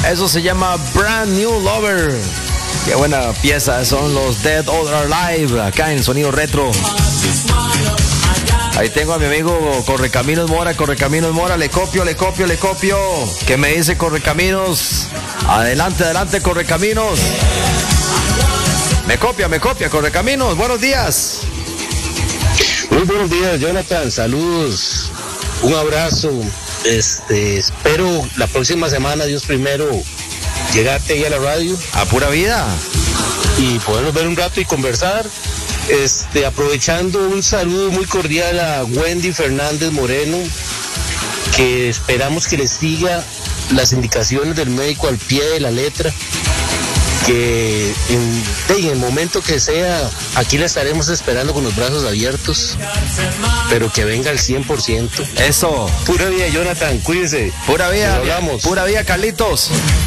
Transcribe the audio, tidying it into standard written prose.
Eso se llama Brand New Lover. Qué buena pieza, son los Dead or Alive, acá en Sonido Retro. Ahí tengo a mi amigo Correcaminos Mora, le copio. ¿Qué me dice Correcaminos? Adelante, Correcaminos. Me copia, Correcaminos, buenos días. Muy buenos días, Jonathan, saludos, un abrazo. Espero la próxima semana, Dios primero, llegarte ahí a la radio. A pura vida. Y podernos ver un rato y conversar. Aprovechando, un saludo muy cordial a Wendy Fernández Moreno, que esperamos que les siga las indicaciones del médico al pie de la letra, que en el momento que sea, aquí la estaremos esperando con los brazos abiertos, pero que venga al 100%. Eso. Pura vida, Jonathan, cuídense. Pura vida, hablamos. Pura vida, Carlitos.